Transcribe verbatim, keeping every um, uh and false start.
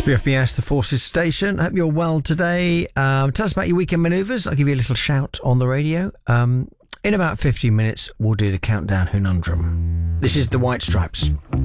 S B F B S, the Forces Station. I hope you're well today. Um, tell us about your weekend manoeuvres. I'll give you a little shout on the radio. Um, in about fifteen minutes, we'll do the Countdown Conundrum. This is the White Stripes.